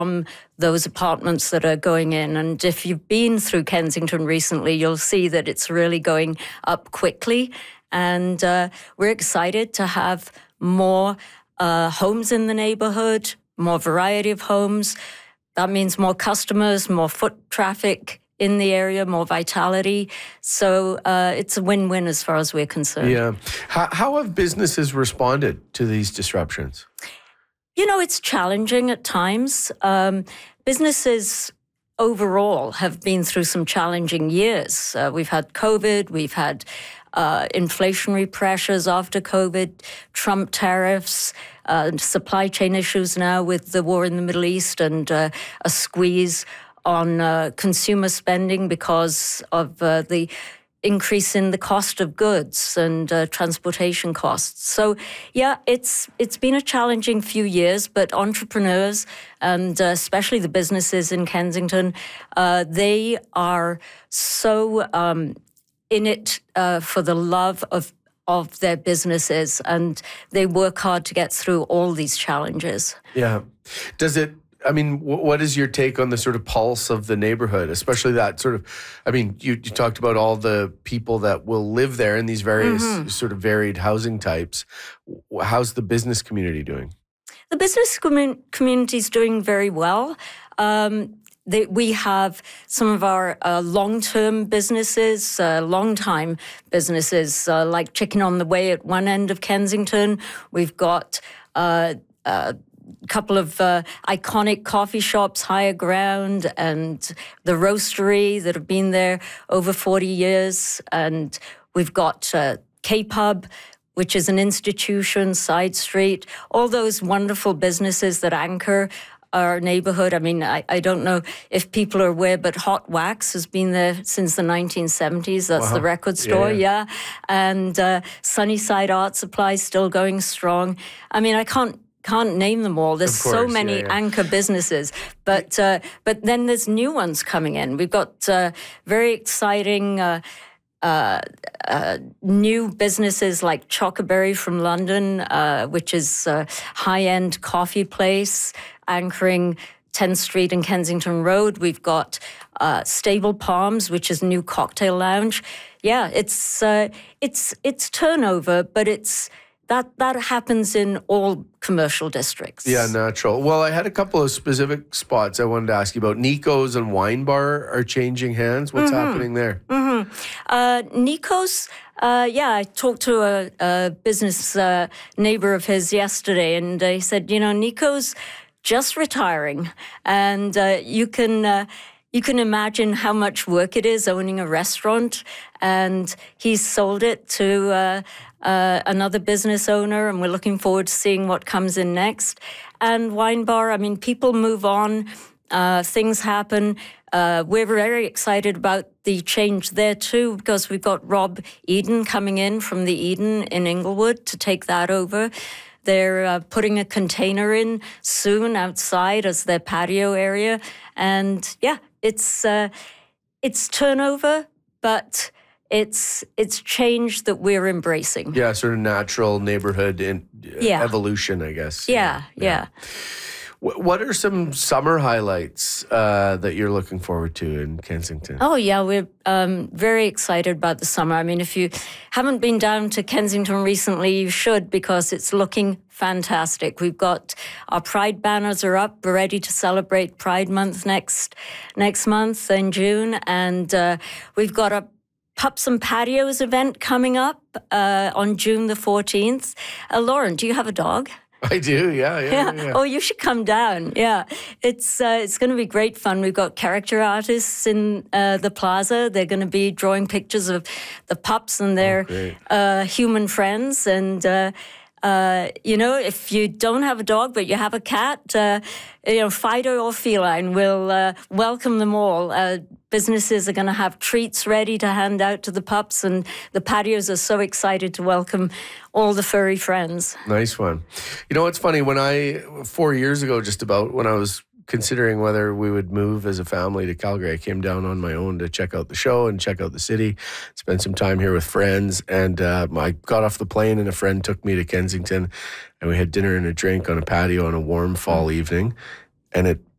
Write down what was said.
from those apartments that are going in. And if you've been through Kensington recently, you'll see that it's really going up quickly. And we're excited to have more homes in the neighborhood, more variety of homes. That means more customers, more foot traffic in the area, more vitality. So it's a win-win as far as we're concerned. Yeah. How have businesses responded to these disruptions? You know, it's challenging at times. Businesses overall have been through some challenging years. We've had COVID, we've had inflationary pressures after COVID, Trump tariffs, supply chain issues now with the war in the Middle East, and a squeeze on consumer spending because of the increase in the cost of goods and transportation costs. So, yeah, it's been a challenging few years, but entrepreneurs and especially the businesses in Kensington, they are so in it for the love of their businesses, and they work hard to get through all these challenges. Yeah. What is your take on the sort of pulse of the neighborhood, especially that sort of, you talked about all the people that will live there in these various sort of varied housing types. How's the business community doing? The business community is doing very well. We have some of our long-term businesses, long-time businesses, like Chicken on the Way at one end of Kensington. We've got couple of iconic coffee shops, Higher Ground and the Roastery, that have been there over 40 years. And we've got K-Pub, which is an institution, Side Street, all those wonderful businesses that anchor our neighborhood. I don't know if people are aware, but Hot Wax has been there since the 1970s. That's the record store, yeah. And Sunnyside Art Supply still going strong. I can't name them all. There's so many anchor businesses, but then there's new ones coming in. We've got very exciting new businesses like Chocoberry from London, which is a high-end coffee place anchoring 10th Street and Kensington Road. We've got Stable Palms, which is a new cocktail lounge. Yeah, it's turnover, but that happens in all commercial districts. Yeah, natural. Well, I had a couple of specific spots I wanted to ask you about. Nico's and Wine Bar are changing hands. What's happening there? Nico's, I talked to a business neighbor of his yesterday, and he said, Nico's just retiring, and you can imagine how much work it is owning a restaurant, and he's sold it to another business owner, and we're looking forward to seeing what comes in next. And Wine Bar, people move on, things happen. We're very excited about the change there too, because we've got Rob Eden coming in from the Eden in Inglewood to take that over. They're putting a container in soon outside as their patio area. And yeah, it's turnover, but it's change that we're embracing. Yeah, sort of natural neighborhood evolution, I guess. Yeah. What are some summer highlights that you're looking forward to in Kensington? Oh, yeah, we're very excited about the summer. If you haven't been down to Kensington recently, you should, because it's looking fantastic. We've got our Pride banners are up. We're ready to celebrate Pride Month next month in June. And we've got a Pups and Patios event coming up on June the 14th. Lauren, do you have a dog? I do, yeah. Oh, you should come down. Yeah, it's going to be great fun. We've got character artists in the plaza. They're going to be drawing pictures of the pups and their human friends. And if you don't have a dog but you have a cat, Fido or feline will welcome them all. Businesses are going to have treats ready to hand out to the pups, and the patios are so excited to welcome all the furry friends. Nice one. It's funny, 4 years ago, just about, when I was considering whether we would move as a family to Calgary, I came down on my own to check out the show and check out the city, spend some time here with friends, and I got off the plane and a friend took me to Kensington, and we had dinner and a drink on a patio on a warm fall evening, and it